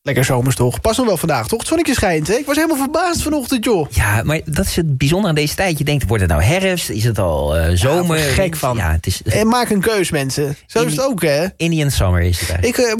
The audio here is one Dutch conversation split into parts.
Lekker zomers toch? Pas nog wel vandaag, toch? Het zonnetje schijnt, hè? Ik was helemaal verbaasd vanochtend, joh. Ja, maar dat is het bijzondere aan deze tijd. Je denkt, wordt het nou herfst? Is het al zomer? Ja, gek van. Ja, het is... En maak een keus, mensen. Zo is het ook, hè? Indian summer is het eigenlijk.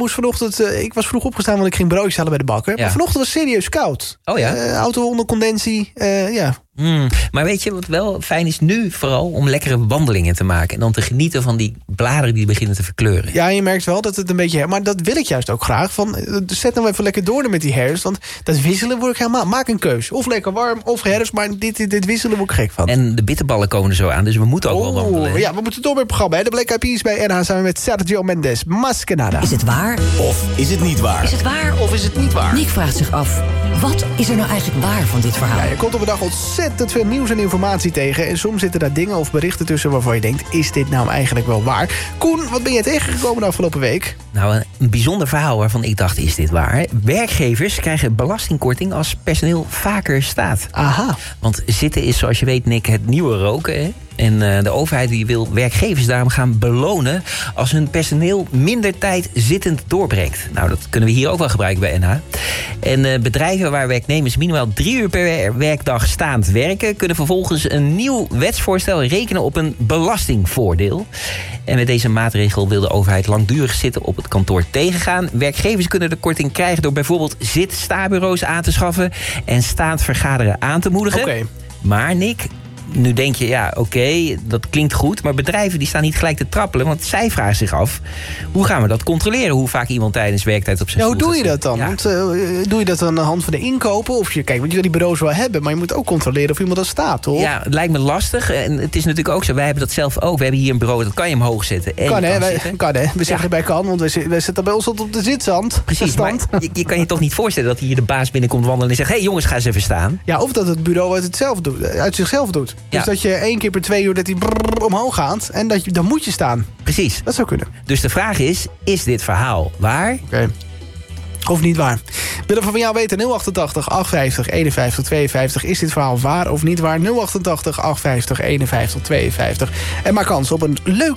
Ik was vroeg opgestaan, want ik ging broodjes halen bij de bakker. Ja. Maar vanochtend was het serieus koud. Oh ja? Auto onder condensie, ja. Maar weet je wat wel fijn is nu vooral? Om lekkere wandelingen te maken. En dan te genieten van die bladeren die beginnen te verkleuren. Ja, je merkt wel dat het een beetje... Maar dat wil ik juist ook graag. Zet nou even lekker door met die herfst. Want dat wisselen word ik helemaal... Maak een keus. Of lekker warm, of herfst. Maar dit wisselen word ik gek van. En de bitterballen komen er zo aan. Dus we moeten ook wel wandelen. Ja, we moeten door met het programma. Hè? De Black Eyed Peas bij NH samen met Sergio Mendes. Maskenada. Is het waar? Of is het niet waar? Is het waar Of is het niet waar? Nick vraagt zich af, wat is er nou eigenlijk waar van dit verhaal? Ja, je komt op een dag ontzettend veel nieuws en informatie tegen. En soms zitten daar dingen of berichten tussen waarvan je denkt... is dit nou eigenlijk wel waar? Koen, wat ben je tegengekomen de afgelopen week? Nou, een bijzonder verhaal waarvan ik dacht, is dit waar? Werkgevers krijgen belastingkorting als personeel vaker staat. Aha. Want zitten is, zoals je weet, Nick, het nieuwe roken, hè? En de overheid die wil werkgevers daarom gaan belonen... als hun personeel minder tijd zittend doorbrengt. Nou, dat kunnen we hier ook wel gebruiken bij NH. En bedrijven waar werknemers minimaal 3 uur per werkdag staand werken... kunnen vervolgens een nieuw wetsvoorstel rekenen op een belastingvoordeel. En met deze maatregel wil de overheid langdurig zitten op het kantoor tegengaan. Werkgevers kunnen de korting krijgen door bijvoorbeeld zit-sta-bureaus aan te schaffen... en staand vergaderen aan te moedigen. Oké. Maar Nick... Nu denk je, ja, oké, dat klinkt goed... maar bedrijven die staan niet gelijk te trappelen... want zij vragen zich af, hoe gaan we dat controleren... hoe vaak iemand tijdens werktijd op zijn Ja, hoe stoel doe je gaat dat dan? zitten? Ja. Want, doe je dat aan de hand van de inkopen? Of want je wil die bureaus wel hebben... maar je moet ook controleren of iemand er staat, toch? Ja, het lijkt me lastig. En het is natuurlijk ook zo, wij hebben dat zelf ook. We hebben hier een bureau, dat kan je omhoog zetten. En Kan, hè? zitten. We zeggen erbij kan, want wij zitten bij ons op de zitzand. Precies, maar Stand. je kan je toch niet voorstellen... dat hier de baas binnenkomt wandelen en zegt... hé jongens, ga eens even staan. Ja, of dat het bureau uit zichzelf doet. Ja. Dus dat je 1 keer per 2 uur dat die omhoog gaat... en dan moet je staan. Precies. Dat zou kunnen. Dus de vraag is dit verhaal waar? Oké. Of niet waar? Willen we van jou weten, 088 850 51 52. Is dit verhaal waar of niet waar? 088 850 51 52. En maak kans op een leuk